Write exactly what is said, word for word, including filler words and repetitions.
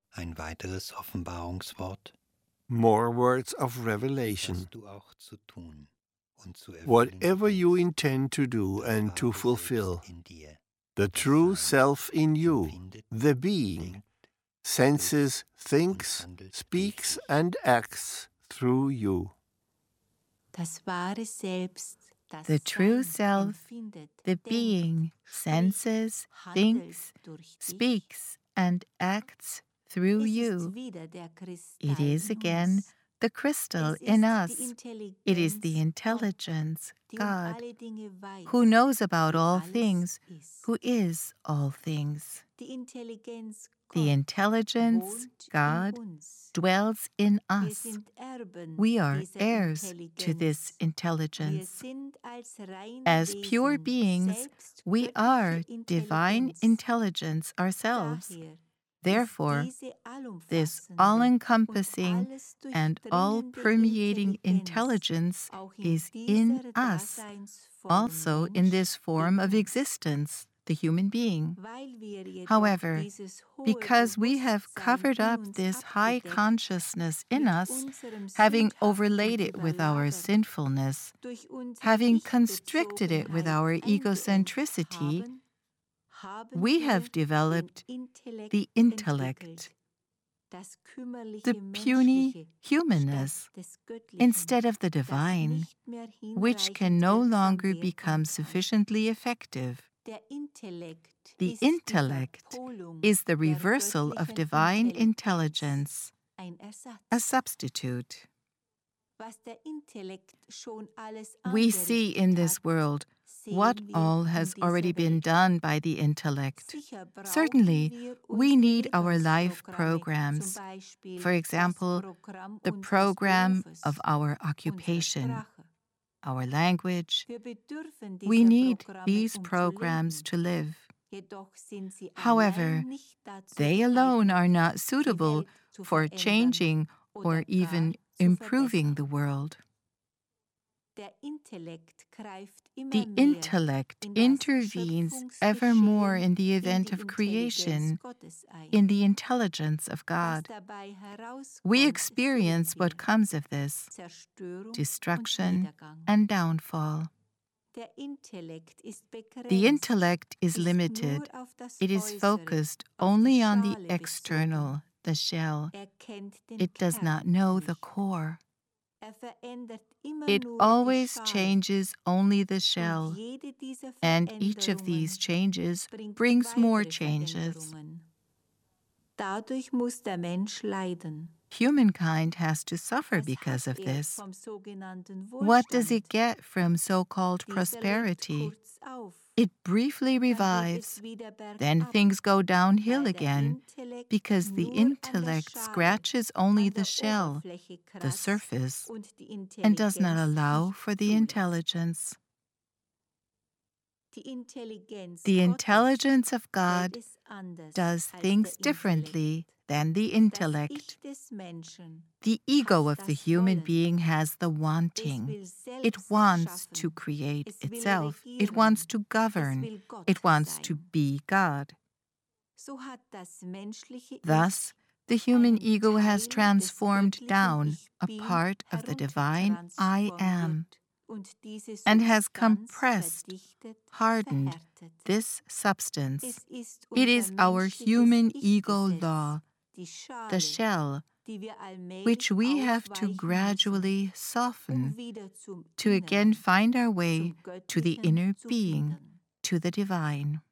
Ein weiteres Offenbarungswort, More words of das revelation. du auch zu tun und zu erfüllen Whatever you gedenkst, intend to do das and to wahre fulfill, Selbst in dir, the das true Sein, self in you, empfindet, the being, denkt, senses, spricht thinks, und handelt durch speaks, dich. and acts through you. Das wahre Selbst, das The true Sein self, empfindet, the denkt, being, spricht, senses, handelt thinks, durch dich. speaks, and acts through Es you. ist wieder der Kristall It is in again uns. the crystal Es in ist die us. Intelligenz It is the Gottes, intelligence, die um God, alle Dinge weiß, who knows about die all alles things, ist. who is all things. Die Intelligenz The Gott intelligence, wohnt God, in uns. dwells in Wir us. sind Erben We are dieser heirs to this Intelligenz. Wir intelligence. sind als reine As pure Wesen beings, selbst we göttliche are divine Intelligenz. intelligence ourselves. Daher Therefore, ist diese this allumfassende all-encompassing und alles and durchdringende all-permeating Intelligenz intelligence auch in is dieser in us, Daseinsform also in this Mensch form in of uns. existence, the human being. Weil wir jedoch However, dieses hohe because we have Bewusstsein covered in up uns this high abgedeckt, consciousness in mit us, unserem having Sündhaften overlaid it with our überlagert, sinfulness, durch unsere having constricted it with our Ich-Bezogenheit egocentricity, eingeengt haben, haben we wir have developed den Intellekt the intellect, entwickelt, das kümmerliche the puny Menschliche humanness, statt des Göttlichen, instead of the das divine, nicht mehr which hinreichend can no wirksam longer werden become kann. sufficiently effective. Der Intellekt The ist die intellect Verpolung is the der reversal of göttlichen divine Intelligenz, intelligence, ein Ersatz. a substitute. Was der Intellekt schon alles We see in angerichtet this hat, world sehen what wir all in has dieser already been Welt. done by the intellect. Sicher brauchen Certainly, wir we unsere need our life Lebensprogramme, programs, zum Beispiel for example, das Programm the unseres program Berufes, of our unserer occupation, Sprache. our language. Wir bedürfen We dieser need Programme, these um programs zu to leben. live. Jedoch sind sie However, allein nicht dazu they alone are geeignet, not die suitable Welt zu for verändern changing oder or gar even zu improving the verbessern. world. Der Intellekt greift immer The mehr intellect in das intervenes ever more Schöpfungsgeschehen, in the in event die of Intelligenz creation, Gottes ein. in the intelligence of Was God. dabei herauskommt, We sehen experience wir: what comes of this, Zerstörung und destruction Niedergang. and downfall. Der Intellekt ist begrenzt, The intellect is ist limited. nur auf das It is Äußere, focused auf die only on the Schale external, the shell. bezogen. Er kennt den It does not Kern know the nicht. core. Er verändert immer It nur always die Schale, changes only the und shell, jede dieser and each of these Veränderungen changes bringt brings more weitere changes. Veränderungen. Dadurch muss der Mensch leiden. Humankind has to suffer Was because hat of er this. vom sogenannten What does it Wohlstand? get from so-called Dieser lebt prosperity? kurz auf, It briefly dann geht revives. es wieder Then bergab, things go downhill weil der again, Intellekt because the nur an der intellect Schale, scratches only an the der shell, Oberfläche the kratzt surface, und die and does not Intelligenz allow nicht for the zulässt. intelligence. Die Intelligenz The Gottes intelligence of hält God es anders does als things der differently Intellekt. than the Das intellect. Ich des Menschen The ego hat of the das human Wollen. being has the Es wanting. will It selbst wants to schaffen. create Es will itself. It regieren. wants to Es govern. will Gott It wants to sein. be God. So hat das menschliche Thus, Ich the human einen ego has Teil des transformed göttlichen down a Ich-Bin part of the divine I am, heruntertransformiert und diese and has Substanz compressed, verdichtet, hardened verhärtet. this substance. Es ist It unser is our menschliches human ego Ich-Gesetz, law, die Schale, the shell, die wir allmählich which we have to aufweichen gradually müssen, um soften wieder zum to again Inneren, find our way zum to the Göttlichen inner zu being, finden. to the divine.